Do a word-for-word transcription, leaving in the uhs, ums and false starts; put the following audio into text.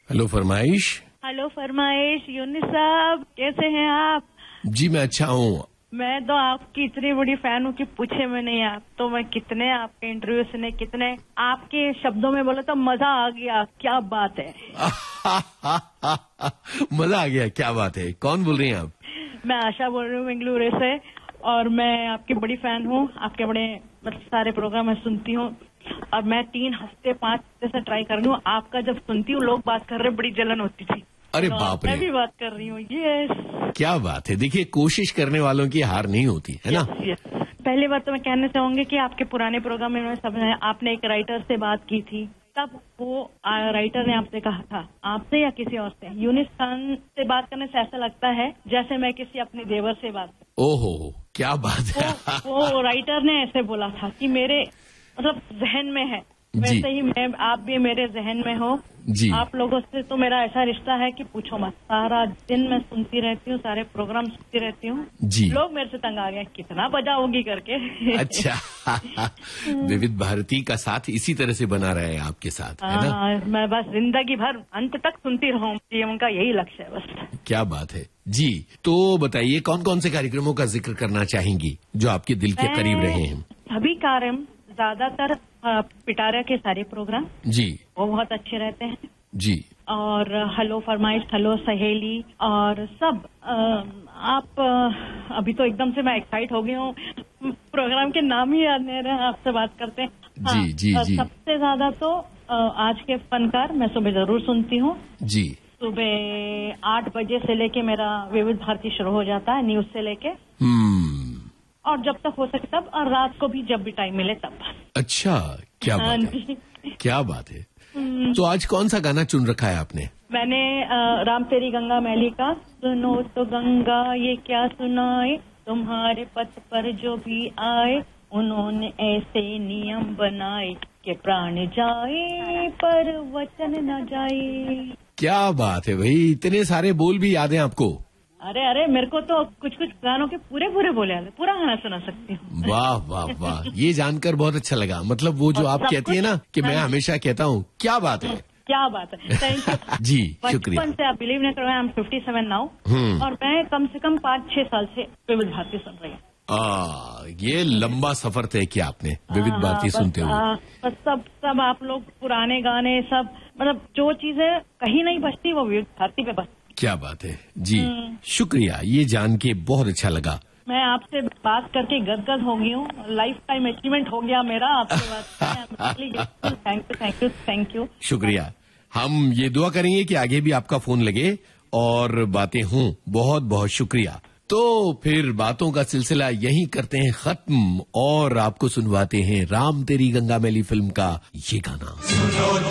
Hello फरमाइश। Hello फरमाइश। यूनिस साहब कैसे हैं आप? जी मैं अच्छा हूँ। मैं तो आपकी इतनी बड़ी फैन हूँ कि पूछे में नहीं। आप तो मैं कितने आपके इंटरव्यू सुने, कितने आपके शब्दों में बोले तो मजा आ गया। क्या बात है। मजा आ गया, क्या बात है। कौन बोल रही हैं आप? मैं आशा बोल रही हूँ बेंगलुरु से, और मैं आपकी बड़ी फैन हूँ। आपके बड़े मतलब सारे प्रोग्राम मैं सुनती हूँ, और मैं तीन हफ्ते पांच हफ्ते से ट्राई कर रही हूँ। आपका जब सुनती हूँ लोग बात कर रहे, बड़ी जलन होती थी। अरे तो बाप रे, मैं भी बात कर रही हूँ। यस, क्या बात है। देखिए कोशिश करने वालों की हार नहीं होती है ना। Yes, yes. पहली बात तो मैं कहना चाहूंगी कि आपके पुराने प्रोग्राम में सब आपने एक राइटर से बात की थी, तब वो राइटर ने आपसे कहा था, आपसे या किसी और से, यूनिस खान से बात करने से ऐसा लगता है जैसे मैं किसी अपने देवर से बात कर। ओहो क्या बात है। वो, वो राइटर ने ऐसे बोला था कि मेरे मतलब जहन में है, वैसे ही मैं आप भी मेरे जहन में हो जी। आप लोगों से तो मेरा ऐसा रिश्ता है कि पूछो मत। सारा दिन मैं सुनती रहती हूँ, सारे प्रोग्राम सुनती रहती हूँ। लोग मेरे से तंग आ गए, कितना बजाओगी करके। अच्छा। विविध भारती का साथ इसी तरह से बना रहे हैं आपके साथ, है ना? हाँ, मैं बस जिंदगी भर अंत तक सुनती रहूं, ये उनका यही लक्ष्य है बस। क्या बात है जी। तो बताइए कौन कौन से कार्यक्रमों का जिक्र करना चाहेंगी जो आपके दिल के करीब रहे हैं? सभी कार्यक्रम, ज्यादातर पिटारा के सारे प्रोग्राम जी वो बहुत अच्छे रहते हैं जी। और हेलो फरमाइश, हेलो सहेली, और सब आ, आप आ, अभी तो एकदम से मैं एक्साइट हो गई हूँ, प्रोग्राम के नाम ही याद नहीं रहे, आपसे बात करते हैं। हाँ, जी जी जी। सबसे ज्यादा तो आ, आज के फनकार मैं सुबह जरूर सुनती हूँ जी। सुबह आठ बजे से लेके मेरा विविध भारती शुरू हो जाता है न्यूज से लेके, और जब तक हो सके तब, और रात को भी जब भी टाइम मिले तब। अच्छा, क्या बात है, क्या बात है। तो आज कौन सा गाना चुन रखा है आपने? मैंने आ, राम तेरी गंगा मैली का सुनो तो गंगा ये क्या सुनाए, तुम्हारे पथ पर जो भी आए उन्होंने ऐसे नियम बनाए कि प्राण जाए पर वचन न जाए। क्या बात है भाई, इतने सारे बोल भी याद हैं आपको? अरे अरे मेरे को तो कुछ कुछ गानों के पूरे पूरे बोले आते, पूरा गाना सुना सकती हूँ। वाह वाह वाह, ये जानकर बहुत अच्छा लगा। मतलब वो जो आप कहती है ना कि मैं हमेशा कहता हूँ, क्या बात है, क्या बात है। थैंक यू जी, शुक्रिया। बचपन से आप बिलीव नहीं करोगे, I am fifty seven now, और मैं कम से कम पाँच छह साल से विविध भारती सुन रही हूँ। आ, ये लंबा सफर तय किया आपने विविध भारती सुनते हुए। बस सब सब आप लोग पुराने गाने सब, मतलब जो चीजें कहीं नहीं बचती वो विविध भारती पे बस। क्या बात है जी, शुक्रिया, ये जान के बहुत अच्छा लगा। मैं आपसे बात करके गदगद हो गई हूँ, लाइफ टाइम अचीवमेंट हो गया मेरा आपसे बात। Thank you thank you thank you, शुक्रिया। हम ये दुआ करेंगे कि आगे भी आपका फोन लगे और बातें हों। बहुत बहुत शुक्रिया। तो फिर बातों का सिलसिला यहीं करते हैं खत्म, और आपको सुनवाते हैं राम तेरी गंगा मैली फिल्म का ये गाना।